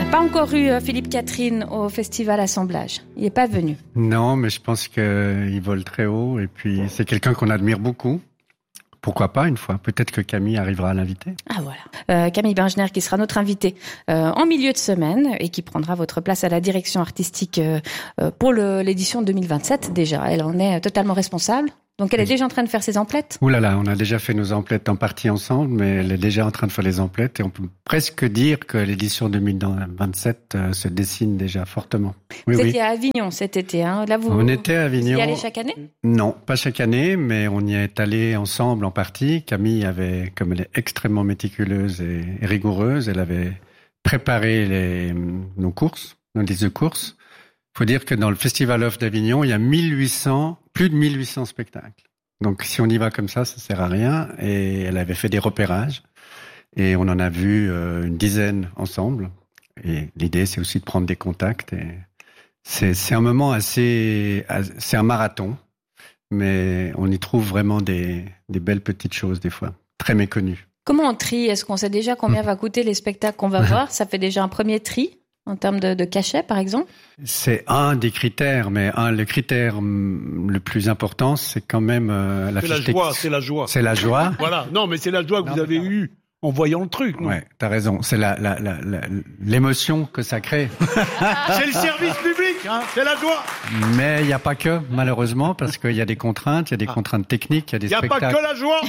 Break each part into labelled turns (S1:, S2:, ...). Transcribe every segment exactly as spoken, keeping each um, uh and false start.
S1: Pas encore eu Philippe Catherine au festival Assemblage. Il n'est pas venu.
S2: Non, mais je pense qu'il vole très haut et puis c'est quelqu'un qu'on admire beaucoup. Pourquoi pas une fois? Peut-être que Camille arrivera à l'inviter.
S1: Ah voilà. Euh, Camille Bengener qui sera notre invitée euh, en milieu de semaine et qui prendra votre place à la direction artistique euh, pour le, l'édition deux mille vingt-sept déjà. Elle en est totalement responsable. Donc elle est déjà en train de faire ses emplettes?
S2: Ouh là là, on a déjà fait nos emplettes en partie ensemble, mais elle est déjà en train de faire les emplettes et on peut presque dire que l'édition deux mille vingt-sept euh, se dessine déjà fortement. Oui,
S1: vous
S2: oui.
S1: étiez à Avignon cet été, hein? Là, vous,
S2: on était à Avignon.
S1: Vous y allez chaque année?
S2: Non, pas chaque année, mais on y est allé ensemble en partie. Camille avait, comme elle est extrêmement méticuleuse et, et rigoureuse, elle avait préparé les, nos courses, nos listes de courses. Il faut dire que dans le Festival Off d'Avignon, il y a mille huit cents, plus de mille huit cents spectacles. Donc si on y va comme ça, ça sert à rien. Et elle avait fait des repérages. Et on en a vu euh, une dizaine ensemble. Et l'idée, c'est aussi de prendre des contacts. Et c'est, c'est un moment assez... C'est un marathon. Mais on y trouve vraiment des, des belles petites choses, des fois. Très méconnues.
S1: Comment on trie? Est-ce qu'on sait déjà combien va coûter les spectacles qu'on va voir? Ça fait déjà un premier tri en termes de, de cachet, par exemple?
S2: C'est un des critères, mais un, le critère le plus important, c'est quand même euh, la
S3: C'est la joie, c'est la joie.
S2: C'est la joie.
S3: Voilà. Non, mais c'est la joie que non, vous avez eue en voyant le truc. Non?
S2: Ouais, t'as raison. C'est la, la, la, la, l'émotion que ça crée.
S3: C'est le service public, hein. C'est la joie.
S2: Mais il n'y a pas que, malheureusement, parce qu'il y a des contraintes, il y a des ah. contraintes techniques, il y a des
S3: y a
S2: spectacles.
S3: Il n'y a pas que la joie.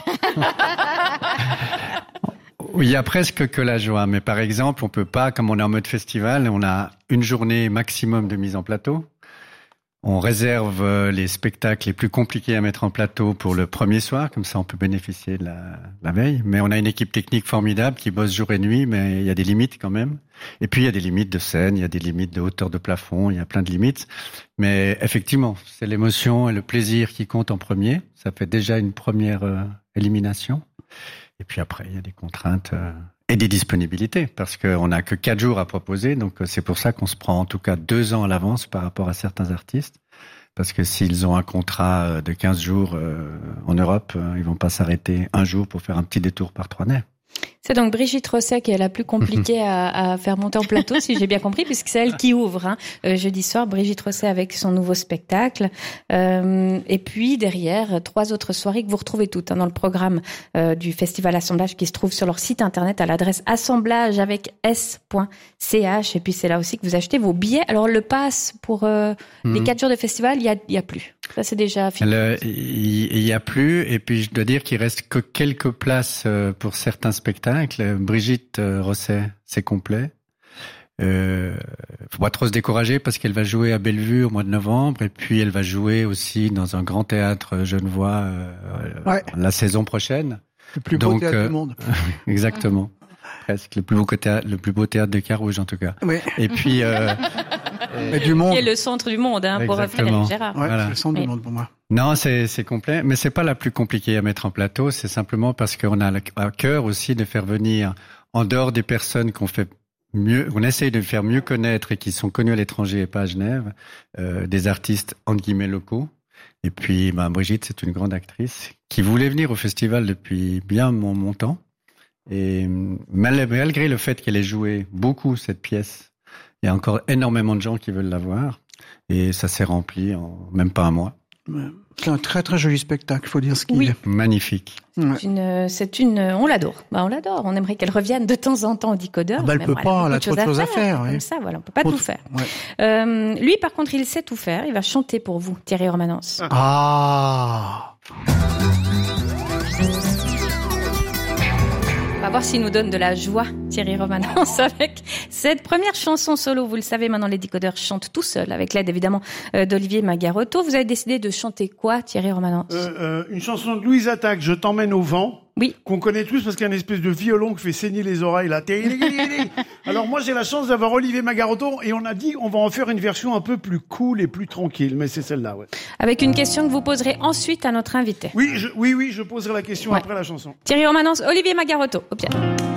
S2: Il y a presque que la joie, mais par exemple, on peut pas, comme on est en mode festival, on a une journée maximum de mise en plateau. On réserve les spectacles les plus compliqués à mettre en plateau pour le premier soir, comme ça on peut bénéficier de la, la veille. Mais on a une équipe technique formidable qui bosse jour et nuit, mais il y a des limites quand même. Et puis il y a des limites de scène, il y a des limites de hauteur de plafond, il y a plein de limites. Mais effectivement, c'est l'émotion et le plaisir qui comptent en premier. Ça fait déjà une première euh, élimination. Et puis après, il y a des contraintes euh, et des disponibilités, parce qu'on n'a que quatre jours à proposer. Donc c'est pour ça qu'on se prend en tout cas deux ans à l'avance par rapport à certains artistes. Parce que s'ils ont un contrat de quinze jours euh, en Europe, euh, ils vont pas s'arrêter un jour pour faire un petit détour par Trois-Nez.
S1: C'est donc Brigitte Rosset qui est la plus compliquée à, à faire monter en plateau, si j'ai bien compris, puisque c'est elle qui ouvre hein, euh, jeudi soir. Brigitte Rosset avec son nouveau spectacle. Euh, et puis derrière, trois autres soirées que vous retrouvez toutes hein, dans le programme euh, du Festival Assemblage qui se trouve sur leur site internet à l'adresse assemblage avec s point c h. Et puis c'est là aussi que vous achetez vos billets. Alors le pass pour euh, mmh. les quatre jours de festival, il y a, il y a plus. Ça c'est déjà fini.
S2: Le, il, il y a plus. Et puis je dois dire qu'il reste que quelques places pour certains spectacles. Brigitte Rosset, c'est complet. Euh, faut pas trop se décourager parce qu'elle va jouer à Bellevue au mois de novembre et puis elle va jouer aussi dans un grand théâtre genevois euh, ouais. la saison prochaine.
S4: Le plus beau Donc, théâtre euh, du monde.
S2: Exactement. Presque le plus beau théâtre, le plus beau théâtre de Carouge en tout cas.
S4: Oui.
S2: Et puis euh,
S4: et du monde.
S1: Qui est le centre du monde hein, pour Frédéric Gérard.
S4: Ouais,
S2: voilà.
S4: C'est le centre
S1: oui.
S4: du monde pour moi.
S2: Non, c'est c'est complet, mais c'est pas la plus compliquée à mettre en plateau. C'est simplement parce qu'on a à cœur aussi de faire venir en dehors des personnes qu'on fait mieux, on essaye de faire mieux connaître et qui sont connus à l'étranger et pas à Genève, euh, des artistes entre guillemets locaux. Et puis, bah, Brigitte, c'est une grande actrice qui voulait venir au festival depuis bien mon, mon temps. Et malgré le fait qu'elle ait joué beaucoup cette pièce, il y a encore énormément de gens qui veulent la voir. Et ça s'est rempli en même pas un mois.
S4: C'est un très très joli spectacle, faut dire ce qu'il
S1: oui.
S4: est.
S2: Magnifique.
S1: C'est ouais. une, c'est une, on l'adore. Bah, on l'adore. On aimerait qu'elle revienne de temps en temps au Décodeur.
S4: Ah bah, elle peut pas, elle a trop de choses à faire. faire
S1: oui. Comme ça, voilà, on peut pas Autre... tout faire. Ouais. Euh, lui, par contre, il sait tout faire. Il va chanter pour vous, Thierry Romanence.
S4: Ah.
S1: On va voir s'il nous donne de la joie, Thierry Romanence, avec cette première chanson solo. Vous le savez, maintenant, les Décodeurs chantent tout seuls, avec l'aide, évidemment, euh, d'Olivier Magarotto. Vous avez décidé de chanter quoi, Thierry Romanence?
S3: euh, euh, Une chanson de Louise Attaque, Je t'emmène au vent.
S1: Oui.
S3: Qu'on connaît tous parce qu'il y a une espèce de violon qui fait saigner les oreilles, là. Alors, moi, j'ai la chance d'avoir Olivier Magarotto et on a dit on va en faire une version un peu plus cool et plus tranquille. Mais c'est celle-là, ouais.
S1: Avec une question que vous poserez ensuite à notre invité.
S3: Oui, je, oui, oui, je poserai la question ouais. après la chanson.
S1: Thierry Romanence, Olivier Magarotto, au piano.